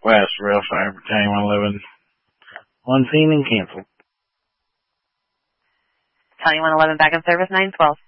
West, Rail 5, Battalion 111. One seen and canceled. Battalion 111 back in service, 912.